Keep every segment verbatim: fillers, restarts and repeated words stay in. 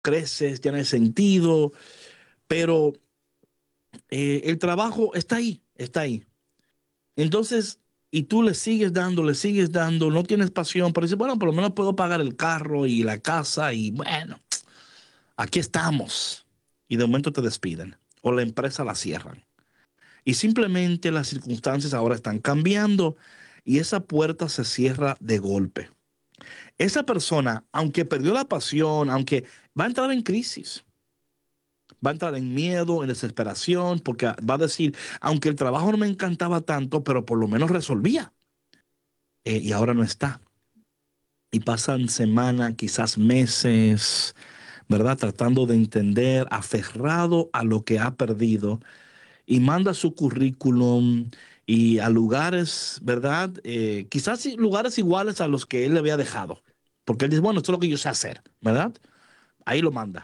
creces, tienes sentido, pero eh, el trabajo está ahí, está ahí. Entonces, y tú le sigues dando, le sigues dando, no tienes pasión, pero dices, bueno, por lo menos puedo pagar el carro y la casa y bueno, aquí estamos. Y de momento te despiden o la empresa la cierran. Y simplemente las circunstancias ahora están cambiando y esa puerta se cierra de golpe. Esa persona, aunque perdió la pasión, aunque va a entrar en crisis, va a entrar en miedo, en desesperación, porque va a decir, aunque el trabajo no me encantaba tanto, pero por lo menos resolvía, eh, y ahora no está. Y pasan semanas, quizás meses, ¿verdad? Tratando de entender, aferrado a lo que ha perdido y manda su currículum y a lugares, ¿verdad? Eh, quizás lugares iguales a los que él le había dejado. Porque él dice, bueno, esto es lo que yo sé hacer, ¿verdad? Ahí lo manda.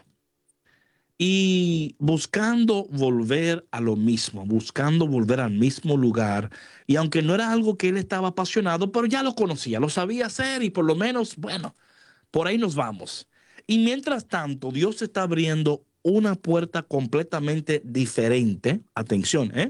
Y buscando volver a lo mismo, buscando volver al mismo lugar. Y aunque no era algo que él estaba apasionado, pero ya lo conocía, lo sabía hacer y por lo menos, bueno, por ahí nos vamos. Y mientras tanto, Dios está abriendo una puerta completamente diferente. Atención, ¿eh?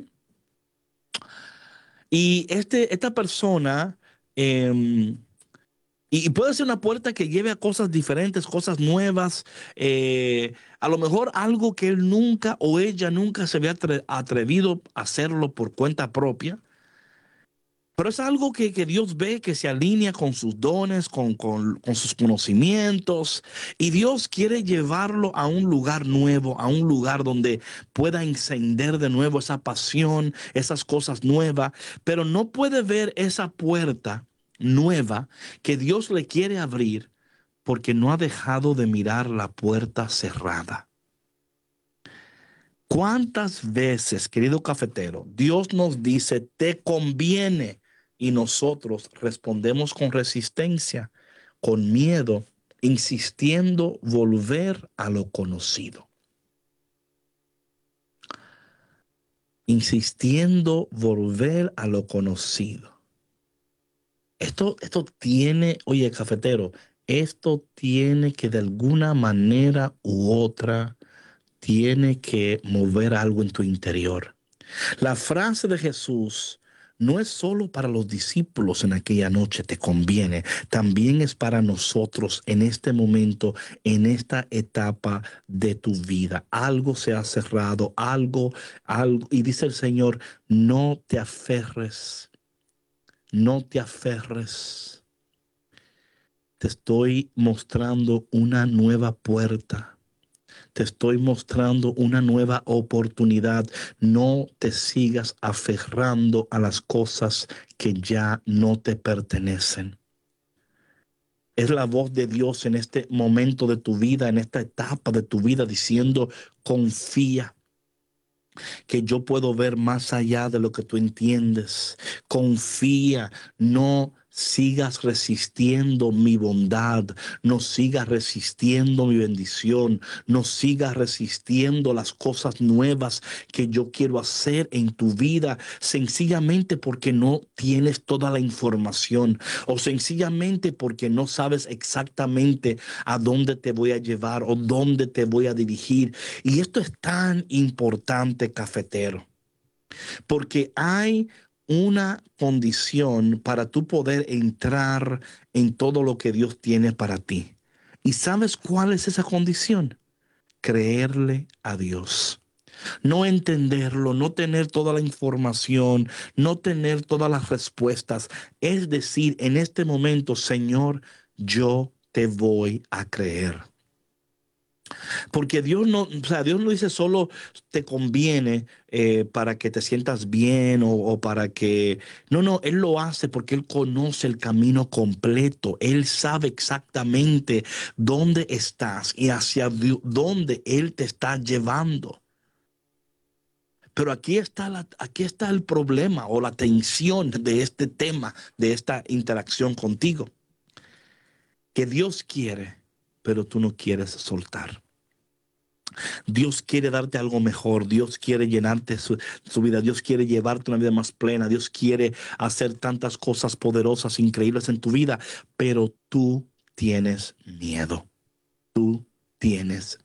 Y este, esta persona, eh, y puede ser una puerta que lleve a cosas diferentes, cosas nuevas, eh, a lo mejor algo que él nunca o ella nunca se había atre- atrevido a hacerlo por cuenta propia. Pero es algo que, que Dios ve que se alinea con sus dones, con, con, con sus conocimientos. Y Dios quiere llevarlo a un lugar nuevo, a un lugar donde pueda encender de nuevo esa pasión, esas cosas nuevas. Pero no puede ver esa puerta nueva que Dios le quiere abrir porque no ha dejado de mirar la puerta cerrada. ¿Cuántas veces, querido cafetero, Dios nos dice, te conviene? Y nosotros respondemos con resistencia, con miedo, insistiendo volver a lo conocido. Insistiendo volver a lo conocido. Esto, esto tiene, oye, cafetero, esto tiene que de alguna manera u otra, tiene que mover algo en tu interior. La frase de Jesús no es solo para los discípulos en aquella noche, te conviene, también es para nosotros en este momento, en esta etapa de tu vida. Algo se ha cerrado, algo, algo, y dice el Señor, no te aferres, no te aferres. Te estoy mostrando una nueva puerta. Te estoy mostrando una nueva oportunidad. No te sigas aferrando a las cosas que ya no te pertenecen. Es la voz de Dios en este momento de tu vida, en esta etapa de tu vida, diciendo, confía, que yo puedo ver más allá de lo que tú entiendes. Confía, no sigas resistiendo mi bondad, no sigas resistiendo mi bendición, no sigas resistiendo las cosas nuevas que yo quiero hacer en tu vida, sencillamente porque no tienes toda la información o sencillamente porque no sabes exactamente a dónde te voy a llevar o dónde te voy a dirigir. Y esto es tan importante, cafetero, porque hay una condición para tú poder entrar en todo lo que Dios tiene para ti. ¿Y sabes cuál es esa condición? Creerle a Dios. No entenderlo, no tener toda la información, no tener todas las respuestas. Es decir, en este momento, Señor, yo te voy a creer. Porque Dios no, o sea, Dios no dice solo te conviene eh, para que te sientas bien o, o para que... No, no, Él lo hace porque Él conoce el camino completo. Él sabe exactamente dónde estás y hacia dónde Él te está llevando. Pero aquí está, la, aquí está el problema o la tensión de este tema, de esta interacción contigo. Que Dios quiere, pero tú no quieres soltar. Dios quiere darte algo mejor. Dios quiere llenarte su, su vida. Dios quiere llevarte una vida más plena. Dios quiere hacer tantas cosas poderosas, increíbles en tu vida, pero tú tienes miedo. Tú tienes